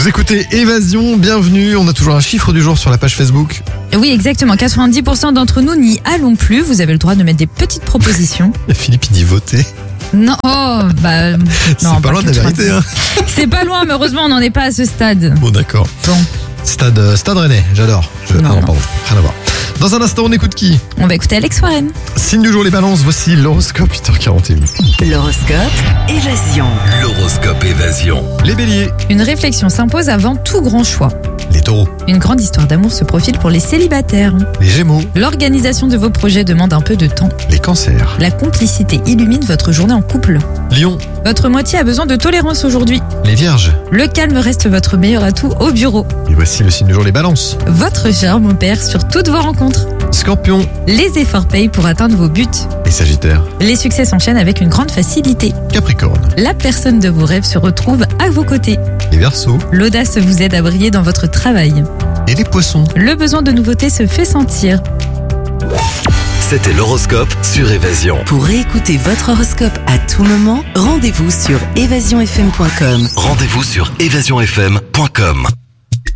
Vous écoutez Évasion, bienvenue. On a toujours un chiffre du jour sur la page Facebook. Oui, exactement. 90% d'entre nous n'y allons plus. Vous avez le droit de mettre des petites propositions. Et Philippe, il dit voter. Non, non. C'est pas loin de la vérité. Hein. C'est pas loin, mais heureusement, on n'en est pas à ce stade. Bon, d'accord. Bon. Stade Rennais, j'adore. Non. Pardon, rien à voir. Dans un instant, on écoute qui? On va écouter Alex Warren. Signe du jour, les balances, voici l'horoscope 8h41. L'horoscope Évasion. L'horoscope Évasion. Les béliers, Une réflexion s'impose avant tout grand choix. les taureaux, Une grande histoire d'amour se profile pour les célibataires. les gémeaux, L'organisation de vos projets demande un peu de temps. les cancers, La complicité illumine votre journée en couple. lions, Votre moitié a besoin de tolérance aujourd'hui. les vierges. Le calme reste votre meilleur atout au bureau. Et voici le signe du jour, les balances. Votre charme opère sur toutes vos rencontres. Scorpions, Les efforts payent pour atteindre vos buts. les sagittaires, Les succès s'enchaînent avec une grande facilité. capricornes, La personne de vos rêves se retrouve à vos côtés. les verseaux L'audace vous aide à briller dans votre travail. et les poissons. Le besoin de nouveauté se fait sentir. C'était l'horoscope sur Évasion. Pour réécouter votre horoscope à tout moment, rendez-vous sur évasionfm.com. Rendez-vous sur évasionfm.com.